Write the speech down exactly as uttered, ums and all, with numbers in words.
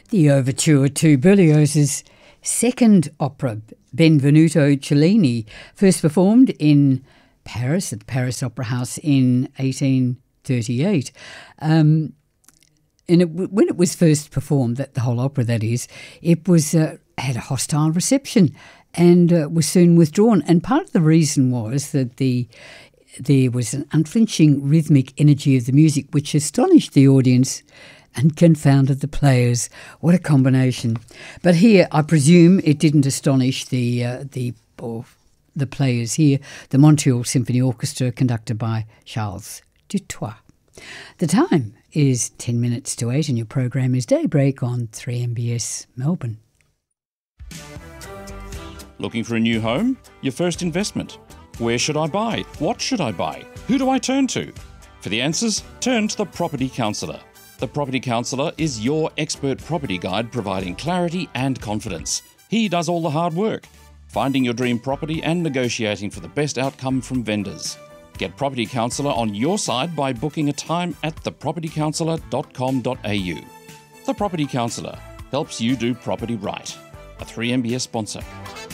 The overture to Berlioz's second opera, Benvenuto Cellini, first performed in Paris at the Paris Opera House in eighteen thirty-eight. Um, and it, when it was first performed, that the whole opera, that is, it was uh, had a hostile reception and uh, was soon withdrawn. And part of the reason was that the there was an unflinching rhythmic energy of the music which astonished the audience and confounded the players. What a combination. But here, I presume it didn't astonish the uh, the or the players here, the Montreal Symphony Orchestra, conducted by Charles Dutoit. The time is ten minutes to eight and your program is Daybreak on three M B S Melbourne. Looking for a new home? Your first investment? Where should I buy? What should I buy? Who do I turn to? For the answers, turn to the Property Counsellor. The Property Counsellor is your expert property guide, providing clarity and confidence. He does all the hard work, finding your dream property and negotiating for the best outcome from vendors. Get Property Counsellor on your side by booking a time at the property counsellor dot com dot a u. The Property Counsellor helps you do property right. A three M B S sponsor.